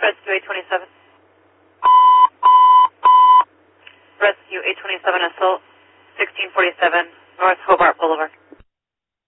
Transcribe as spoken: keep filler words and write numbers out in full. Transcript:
Rescue eight twenty-seven. Rescue eight twenty-seven assault, sixteen forty-seven North Hobart Boulevard.